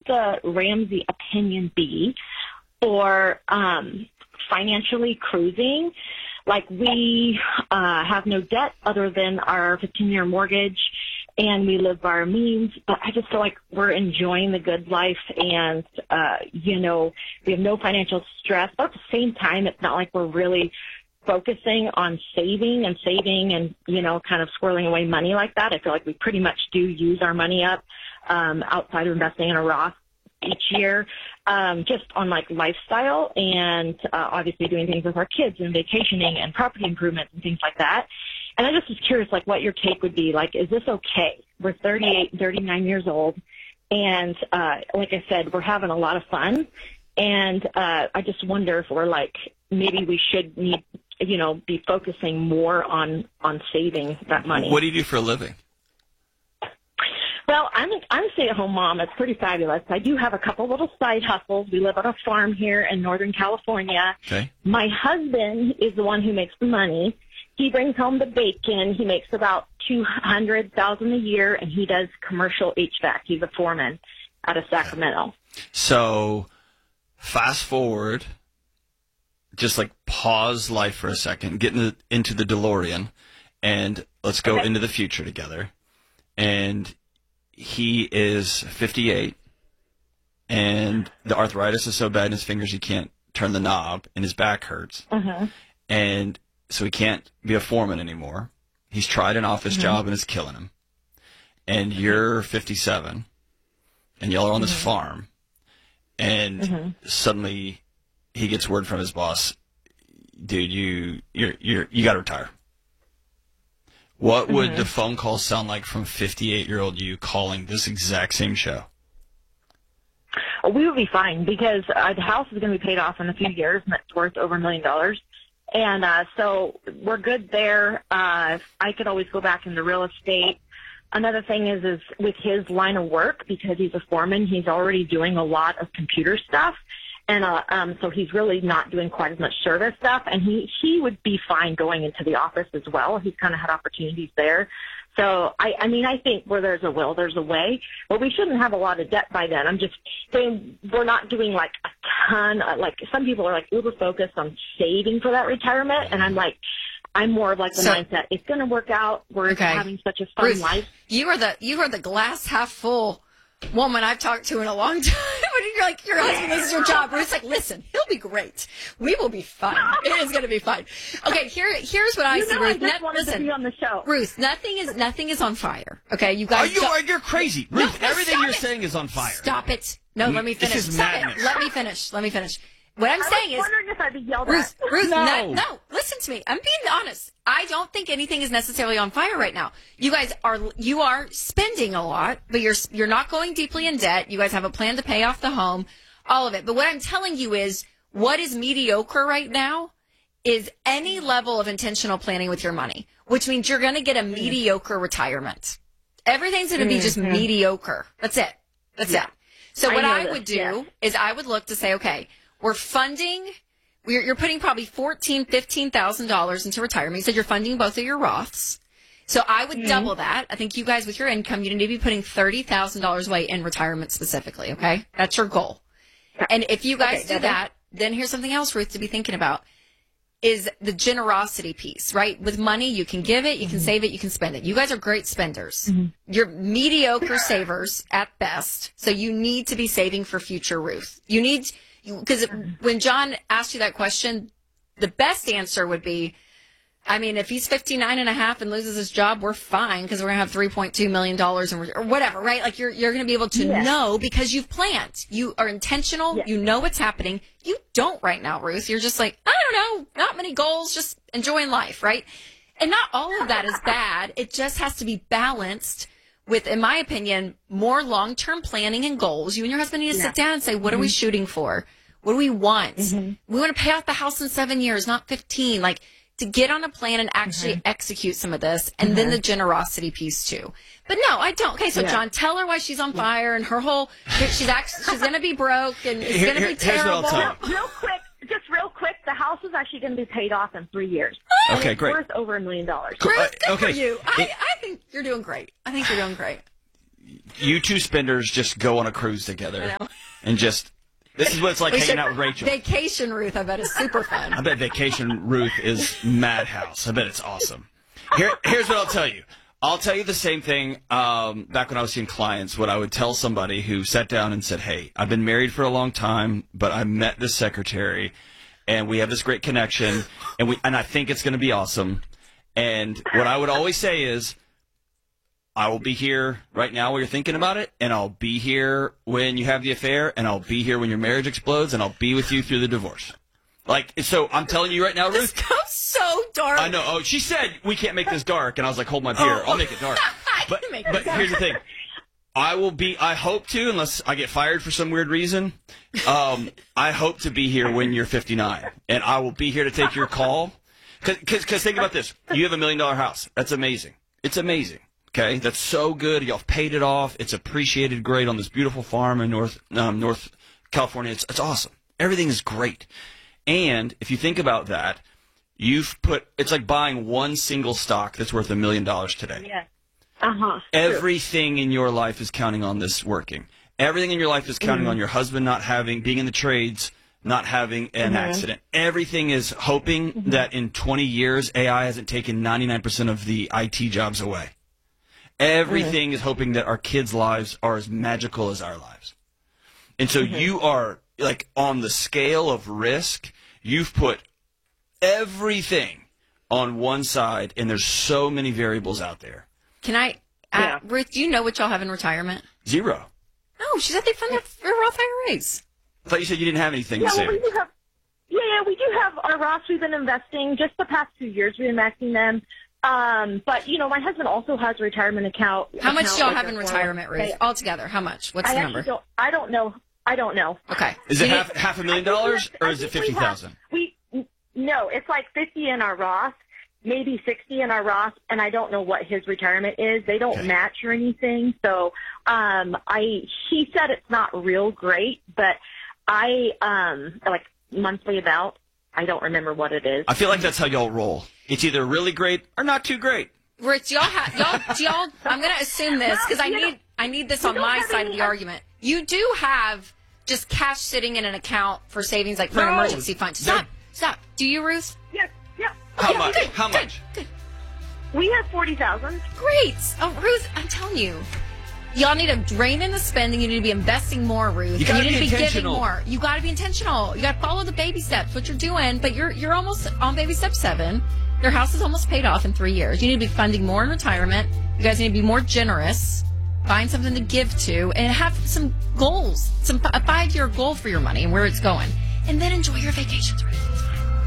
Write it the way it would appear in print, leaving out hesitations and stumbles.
the Ramsey opinion be for financially cruising? Like, we have no debt other than our 15-year mortgage, and we live by our means, but I just feel like we're enjoying the good life, and, we have no financial stress. But at the same time, it's not like we're really focusing on saving and, kind of squirreling away money like that. I feel like we pretty much do use our money up outside of investing in a Roth each year, just on like lifestyle and obviously doing things with our kids and vacationing and property improvements and things like that. And I just was curious, like, what your take would be. Like, is this okay? We're 38, 39 years old, and like I said, we're having a lot of fun. And I just wonder if we're like, maybe we should be focusing more on saving that money. What do you do for a living? Well, I'm a stay-at-home mom. It's pretty fabulous. I do have a couple little side hustles. We live on a farm here in Northern California. Okay. My husband is the one who makes the money. He brings home the bacon. He makes about $200,000 a year, and he does commercial HVAC. He's a foreman out of Sacramento. So, fast forward, just like pause life for a second, get into the DeLorean, and let's go into the future together. And he is 58, and the arthritis is so bad in his fingers he can't turn the knob, and his back hurts. And so he can't be a foreman anymore. He's tried an office job, and it's killing him. And you're 57, and y'all are on this farm, and suddenly he gets word from his boss, dude, you got to retire. What would the phone call sound like from 58-year-old you calling this exact same show? We would be fine because the house is going to be paid off in a few years, and it's worth over $1 million. And so we're good there. I could always go back into real estate. Another thing is with his line of work, because he's a foreman, he's already doing a lot of computer stuff. And so he's really not doing quite as much service stuff, and he would be fine going into the office as well. He's kind of had opportunities there. So, I think where there's a will, there's a way. But we shouldn't have a lot of debt by then. I'm just saying we're not doing like a ton. Like, some people are like uber focused on saving for that retirement, and I'm more of like the mindset. It's going to work out. We're having such a fun Ruth, life. You are the glass half full woman I've talked to in a long time. When you're like, your husband, this is your job. Ruth's like, listen, he'll be great. We will be fine. It is going to be fine. Okay, here's what I see, Ruth. I just wanted to be on the show. Ruth, nothing is on fire. Okay, you guys. You're crazy, Ruth. Everything you're saying is on fire. Stop it. No, let me finish. This is Stop madness. it. Let me finish. What I'm saying is, I was wondering if I'd be yelled Ruth, at. Ruth, No. no, listen to me. I'm being honest. I don't think anything is necessarily on fire right now. You are spending a lot, but you're not going deeply in debt. You guys have a plan to pay off the home, all of it. But what I'm telling you is, what is mediocre right now is any level of intentional planning with your money, which means you're going to get a mediocre retirement. Everything's going to be just mediocre. That's it. That's it. So what I would do is I would look to say, okay, we're funding. You're putting probably $14,000, $15,000 into retirement. You said you're funding both of your Roths. So I would double that. I think you guys, with your income, you need to be putting $30,000 away in retirement specifically. Okay, that's your goal. And if you guys do that, then here's something else, Ruth, to be thinking about: is the generosity piece. Right, with money, you can give it, you can save it, you can spend it. You guys are great spenders. You're mediocre savers at best. So you need to be saving for future, Ruth. You need. Because when John asked you that question, the best answer would be, if he's 59 and a half and loses his job, we're fine because we're going to have $3.2 million or whatever, right? Like you're going to be able to know because you've planned. You are intentional. Yes. You know what's happening. You don't right now, Ruth. You're just like, I don't know, not many goals, just enjoying life, right? And not all of that is bad. It just has to be balanced with, in my opinion, more long-term planning and goals. You and your husband need to sit down and say, what are we shooting for? What do we want? We want to pay off the house in 7 years, not 15. Like, to get on a plan and actually execute some of this, and then the generosity piece too. But no, I don't. Okay, so John, tell her why she's on fire and her whole, she's going to be broke and it's going to be terrible. Real quick, the house is actually going to be paid off in 3 years. Okay, it's great. Worth over $1 million. Good for you. I think you're doing great. you two spenders just go on a cruise together and just. This is what it's like hanging out with Rachel. Vacation Ruth, I bet, is super fun. I bet Vacation Ruth is madhouse. I bet it's awesome. Here's what I'll tell you. I'll tell you the same thing back when I was seeing clients, what I would tell somebody who sat down and said, hey, I've been married for a long time, but I met this secretary, and we have this great connection, and I think it's going to be awesome. And what I would always say is, I will be here right now while you're thinking about it, and I'll be here when you have the affair, and I'll be here when your marriage explodes, and I'll be with you through the divorce. So I'm telling you right now, Ruth. This goes so dark. I know. Oh, she said we can't make this dark, and I was like, hold my beer. I'll make it dark. But here's the thing. I hope to, unless I get fired for some weird reason, I hope to be here when you're 59, and I will be here to take your call. Because think about this. You have $1 million house. That's amazing. It's amazing. Okay, that's so good. Y'all paid it off. It's appreciated great on this beautiful farm in North California. It's awesome. Everything is great. And if you think about that, it's like buying one single stock that's worth $1 million today. Yeah. Everything in your life is counting on this working. Everything in your life is counting on your husband being in the trades, not having an accident. Everything is hoping that in 20 years, AI hasn't taken 99% of the IT jobs away. Everything is hoping that our kids' lives are as magical as our lives. And so you are, like, on the scale of risk, you've put everything on one side, and there's so many variables out there. Can I, Ruth, do you know what y'all have in retirement? 0. No, she said they fund their Roth IRAs. I thought you said you didn't have anything to save. We do have our Roths. We've been investing just the past 2 years. We've been maxing them. But my husband also has a retirement account. How much do y'all have in retirement, Ruth? Altogether, how much? What's the number? I don't know. Okay. Is it half $500,000 or is it $50,000? No, it's like 50 in our Roth, maybe 60 in our Roth, and I don't know what his retirement is. They don't match or anything. So, he said it's not real great, but like monthly about, I don't remember what it is. I feel like that's how y'all roll. It's either really great or not too great. Rich, y'all, I'm going to assume this because I need this on my side of the argument. You do have just cash sitting in an account for savings, like for an emergency fund. Stop. Do you, Ruth? Yes. Yeah. How much? How much? Good. We have 40,000. Great. Oh, Ruth, I'm telling you. Y'all need to rein in the spending. You need to be investing more, Ruth. You need to be giving more. You got to be intentional. You got to follow the baby steps, what you're doing. But you're almost on baby step 7. Your house is almost paid off in 3 years. You need to be funding more in retirement. You guys need to be more generous. Find something to give to, and have some goals, a 5-year goal for your money and where it's going. And then enjoy your vacations, Ruth.